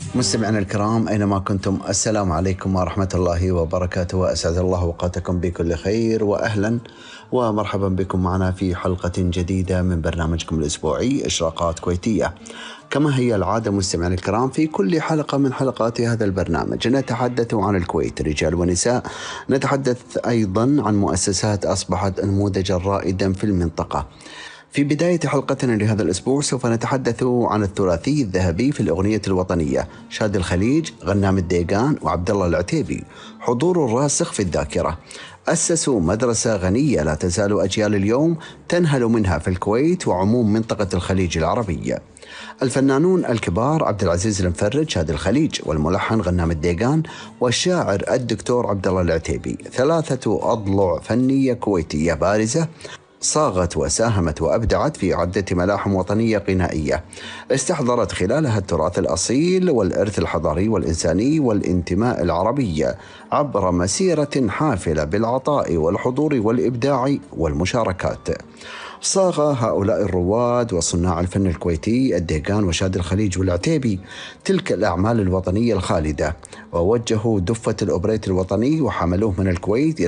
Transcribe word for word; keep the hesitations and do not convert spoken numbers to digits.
مستمعينا الكرام أينما كنتم، السلام عليكم ورحمة الله وبركاته، وأسعد الله أوقاتكم بكل خير، وأهلا ومرحبا بكم معنا في حلقة جديدة من برنامجكم الأسبوعي إشراقات كويتية. كما هي العادة مستمعينا الكرام، في كل حلقة من حلقات هذا البرنامج نتحدث عن الكويت رجال ونساء، نتحدث أيضا عن مؤسسات أصبحت نموذجا رائدا في المنطقة. في بداية حلقتنا لهذا الأسبوع سوف نتحدث عن الثلاثي الذهبي في الأغنية الوطنية، شادي الخليج، غنام الديقان، وعبد الله العتيبي، حضور راسخ في الذاكرة. أسسوا مدرسة غنية لا تزال أجيال اليوم تنهل منها في الكويت وعموم منطقة الخليج العربية. الفنانون الكبار عبد العزيز المفرج شادي الخليج، والملحن غنام الديقان، والشاعر الدكتور عبد الله العتيبي، ثلاثة أضلع فنية كويتية بارزة صاغت وساهمت وأبدعت في عدة ملاحم وطنية غنائية استحضرت خلالها التراث الأصيل والإرث الحضاري والإنساني والانتماء العربي عبر مسيرة حافلة بالعطاء والحضور والإبداع والمشاركات. صاغ هؤلاء الرواد وصناع الفن الكويتي الديقان وشادي الخليج والعتيبي تلك الأعمال الوطنية الخالدة، ووجهوا دفة الأوبريت الوطني وحملوه من الكويت